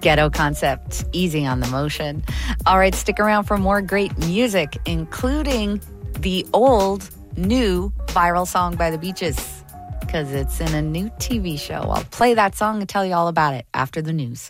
Ghetto Concept, Easy on the Motion. All right, stick around for more great music, including the old, new viral song by The Beaches, because it's in a new TV show. I'll play that song and tell you all about it after the news.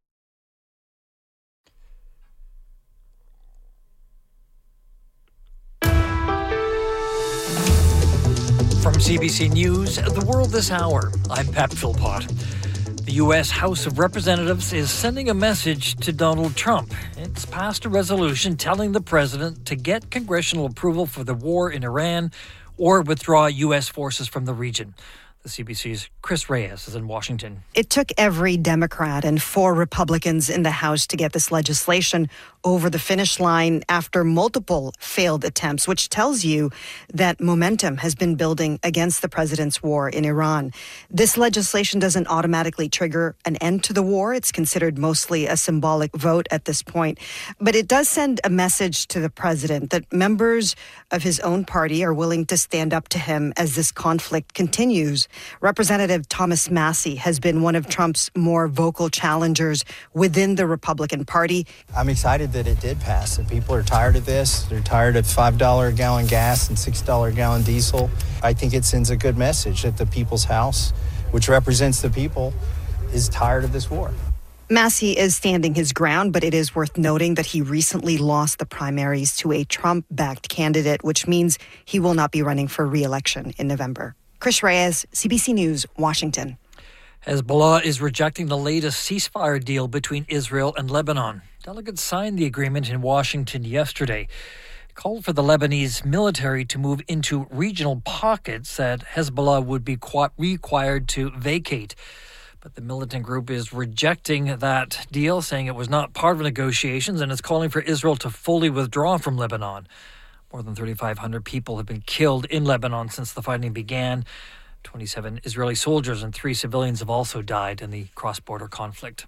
From CBC News, The World This Hour, I'm Pat Philpott. The U.S. House of Representatives is sending a message to Donald Trump. It's passed a resolution telling the president to get congressional approval for the war in Iran or withdraw U.S. forces from the region. The CBC's Chris Reyes is in Washington. It took every Democrat and 4 Republicans in the House to get this legislation over the finish line after multiple failed attempts, which tells you that momentum has been building against the president's war in Iran. This legislation doesn't automatically trigger an end to the war. It's considered mostly a symbolic vote at this point. But it does send a message to the president that members of his own party are willing to stand up to him as this conflict continues. Representative Thomas Massie has been one of Trump's more vocal challengers within the Republican Party. I'm excited that it did pass, and people are tired of this. They're tired of $5 a gallon gas and $6 a gallon diesel. I think it sends a good message that the People's House, which represents the people, is tired of this war. Massie is standing his ground, but it is worth noting that he recently lost the primaries to a Trump-backed candidate, which means he will not be running for re-election in November. Chris Reyes, CBC News, Washington. Hezbollah is rejecting the latest ceasefire deal between Israel and Lebanon. Delegates signed the agreement in Washington yesterday. It called for the Lebanese military to move into regional pockets that Hezbollah would be required to vacate. But the militant group is rejecting that deal, saying it was not part of negotiations, and is calling for Israel to fully withdraw from Lebanon. More than 3,500 people have been killed in Lebanon since the fighting began. 27 Israeli soldiers and 3 civilians have also died in the cross-border conflict.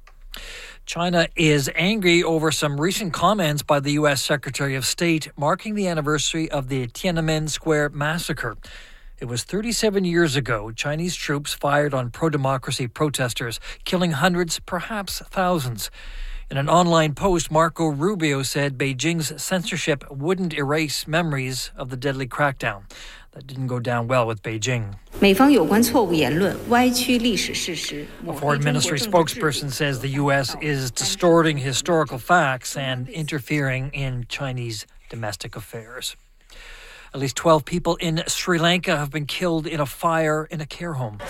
China is angry over some recent comments by the U.S. Secretary of State marking the anniversary of the Tiananmen Square massacre. It was 37 years ago Chinese troops fired on pro-democracy protesters, killing hundreds, perhaps thousands. In an online post, Marco Rubio said Beijing's censorship wouldn't erase memories of the deadly crackdown. That didn't go down well with Beijing. A foreign ministry spokesperson says the U.S. is distorting historical facts and interfering in Chinese domestic affairs. At least 12 people in Sri Lanka have been killed in a fire in a care home.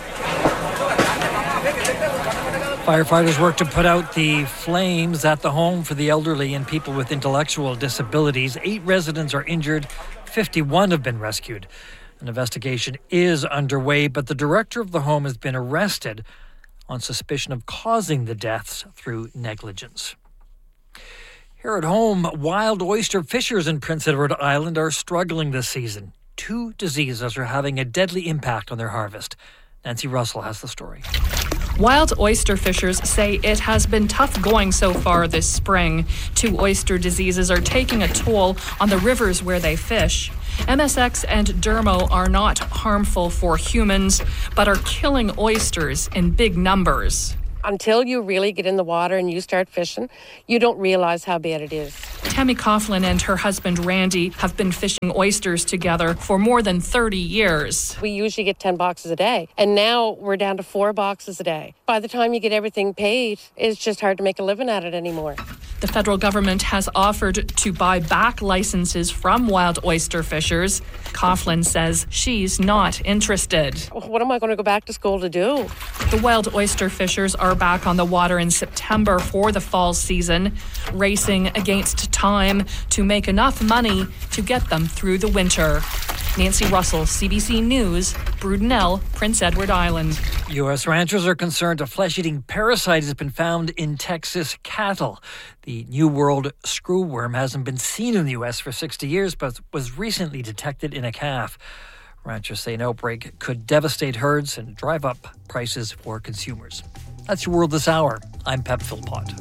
Firefighters worked to put out the flames at the home for the elderly and people with intellectual disabilities. 8 residents are injured. 51 have been rescued. An investigation is underway, but the director of the home has been arrested on suspicion of causing the deaths through negligence. Here at home, wild oyster fishers in Prince Edward Island are struggling this season. 2 diseases are having a deadly impact on their harvest. Nancy Russell has the story. Wild oyster fishers say it has been tough going so far this spring. 2 oyster diseases are taking a toll on the rivers where they fish. MSX and Dermo are not harmful for humans, but are killing oysters in big numbers. Until you really get in the water and you start fishing, you don't realize how bad it is. Tammy Coughlin and her husband Randy have been fishing oysters together for more than 30 years. We usually get 10 boxes a day, and now we're down to 4 boxes a day. By the time you get everything paid, it's just hard to make a living at it anymore. The federal government has offered to buy back licenses from wild oyster fishers. Coughlin says she's not interested. What am I going to go back to school to do? The wild oyster fishers are back on the water in September for the fall season, racing against time to make enough money to get them through the winter. Nancy Russell, CBC News, Brudenell, Prince Edward Island. U.S. ranchers are concerned a flesh-eating parasite has been found in Texas cattle. The New World screwworm hasn't been seen in the U.S. for 60 years, but was recently detected in a calf. Ranchers say an outbreak could devastate herds and drive up prices for consumers. That's your World This Hour. I'm Pep Philpott.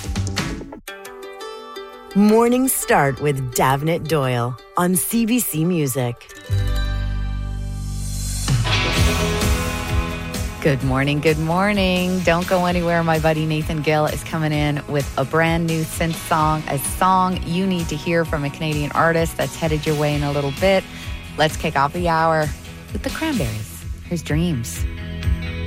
Mornings start with Davnit Doyle on CBC Music. Good morning, good morning. Don't go anywhere. My buddy Nathan Gill is coming in with a brand new synth song, a song you need to hear from a Canadian artist that's headed your way in a little bit. Let's kick off the hour with the Cranberries. Here's Dreams.